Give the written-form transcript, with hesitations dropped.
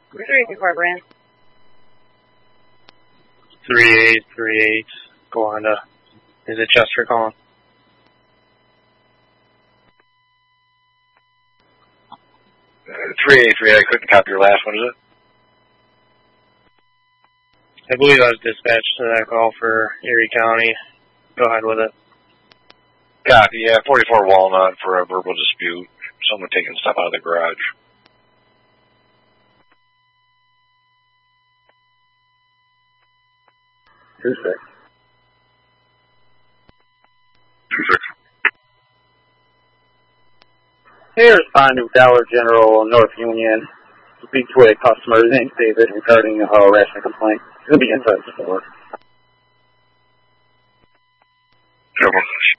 384 Brand. 3838, go on to, is it Chester calling? I couldn't copy your last one, is it? I believe I was dispatched to that call for Erie County. Go ahead with it. Copy, yeah, 44 Walnut for a verbal dispute. Someone taking stuff out of the garage. Two six. Hey, responding to Dollar General North Union. Speak to a customer. His name's David regarding a harassment complaint. He'll be inside the store.